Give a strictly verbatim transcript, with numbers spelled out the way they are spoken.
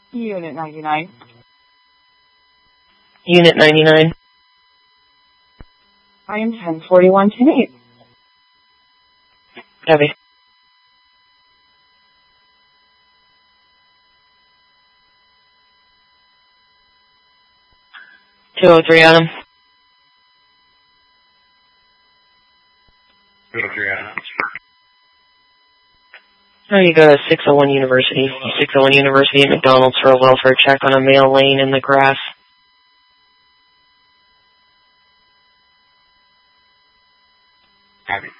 Unit ninety-nine. Unit ninety-nine. I am ten forty-one ten eight. Copy. two oh three Adam. two oh three Adam. How do you go to six oh one University? six oh one University at McDonald's for a welfare check on a male laying in the grass. Copy.